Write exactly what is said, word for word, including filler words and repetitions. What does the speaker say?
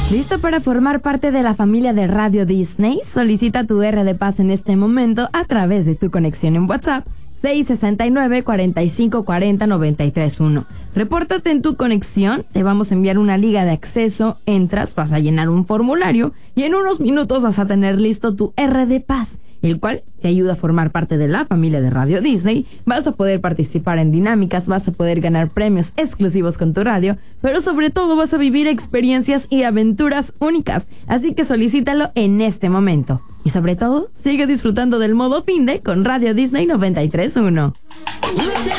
¿Listo para formar parte de la familia de Radio Disney? Solicita tu R de Paz en este momento a través de tu conexión en WhatsApp seis seis nueve, cuatro cinco cuatro cero, nueve tres uno. Repórtate en tu conexión, te vamos a enviar una liga de acceso, entras, vas a llenar un formulario y en unos minutos vas a tener listo tu R de Paz, el cual te ayuda a formar parte de la familia de Radio Disney. Vas a poder participar en dinámicas, vas a poder ganar premios exclusivos con tu radio, pero sobre todo vas a vivir experiencias y aventuras únicas, así que solicítalo en este momento. Y sobre todo, sigue disfrutando del modo finde con Radio Disney noventa y tres punto uno.